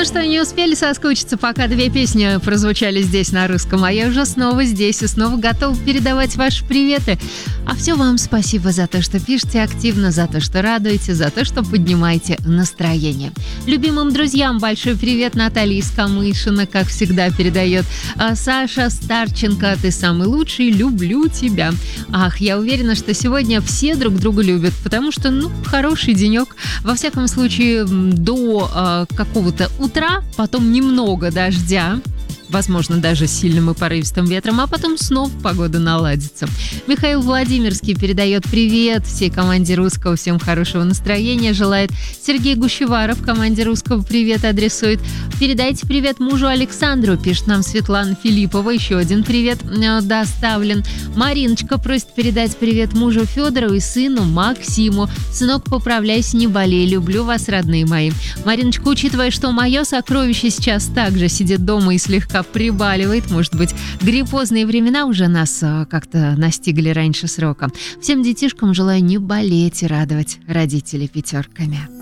Ну что, не успели соскучиться, пока две песни прозвучали здесь на русском, а я уже снова здесь и снова готова передавать ваши приветы. А все вам спасибо за то, что пишете активно, за то, что радуете, за то, что поднимаете настроение. Любимым друзьям большой привет. Наталья из Камышина, как всегда, передает. Саша Старченко, ты самый лучший, люблю тебя. Ах, я уверена, что сегодня все друг друга любят, потому что, хороший денек. Во всяком случае, до какого-то утра, потом немного дождя, возможно, даже с сильным и порывистым ветром, а потом снова погода наладится. Михаил Владимирский передает привет всей команде «Русского», всем хорошего настроения желает. Сергей Гущеваров команде «Русского» привет адресует. Передайте привет мужу Александру, пишет нам Светлана Филиппова, еще один привет доставлен. Мариночка просит передать привет мужу Федору и сыну Максиму. Сынок, поправляйся, не болей, люблю вас, родные мои. Мариночка, учитывая, что мое сокровище сейчас также сидит дома и слегка прибаливает, может быть, гриппозные времена уже нас как-то настигли раньше срока. Всем детишкам желаю не болеть и радовать родителей пятерками.